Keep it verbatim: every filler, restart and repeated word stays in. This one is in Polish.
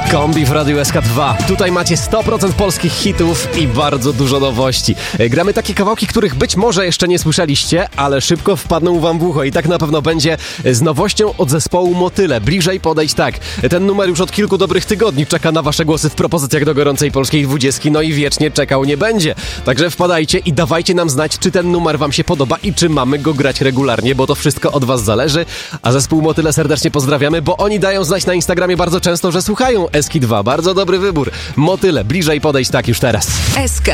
Kombi w Radiu S K dwa. Tutaj macie sto procent polskich hitów i bardzo dużo nowości. Gramy takie kawałki, których być może jeszcze nie słyszeliście, ale szybko wpadną wam w ucho i tak na pewno będzie z nowością od zespołu Motyle. Bliżej podejdź tak. Ten numer już od kilku dobrych tygodni czeka na wasze głosy w propozycjach do gorącej polskiej dwudziestki, no i wiecznie czekał nie będzie. Także wpadajcie i dawajcie nam znać, czy ten numer wam się podoba i czy mamy go grać regularnie, bo to wszystko od was zależy. A zespół Motyle serdecznie pozdrawiamy, bo oni dają znać na Instagramie bardzo często, że słuchają S K dwa. Bardzo dobry wybór. Motyle, bliżej podejść tak już teraz. S K